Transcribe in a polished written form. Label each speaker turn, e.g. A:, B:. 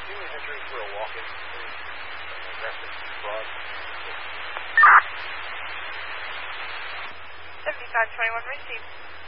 A: He was entering for a walk-in. Aggressive fraud.
B: 7521 received.